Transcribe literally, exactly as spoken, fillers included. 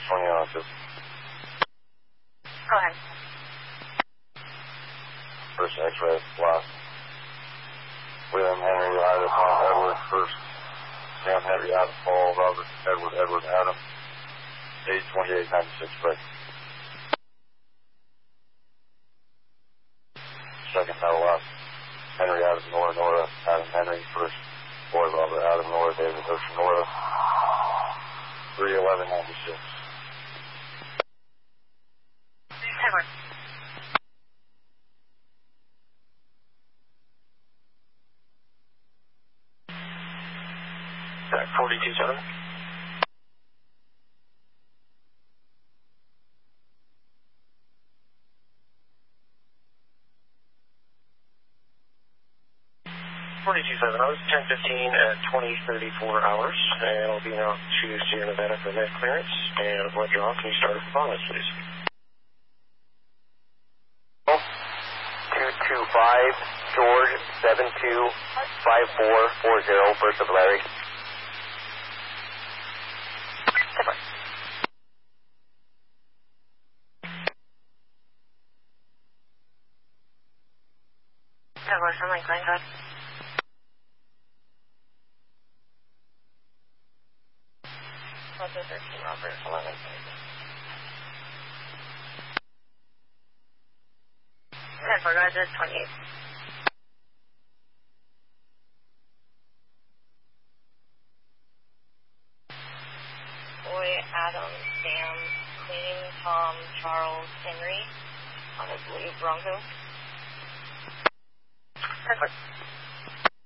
First twenty on two. Go ahead. First X-ray, lost. William Henry, Ida, Tom, Edward, first. Sam Henry, Adam, Paul, Robert, Edward, Edward, Adam. eight twenty-eight ninety-six, break. Second title lost. Henry, Adam, Nora, Nora, Adam, Henry, first. Boy, Robert, Adam, Nora, David, Ocean, Nora. three eleven ninety-six. Edward. forty-two seven. forty-two seven, I was ten fifteen at twenty thirty-four hours, and I'll be out to Sierra Nevada for med clearance, and blood draw. Can you start with bombers, please? two two five, George, seven two five four four zero, first of Larry. Edward. Edward, I'm like going, go ahead. Delta thirteen, Robert, eleven. Edward, Roger, twenty-eight. Boy, Adam, Sam, Queen, Tom, Charles, Henry, on a blue Bronco. Edward.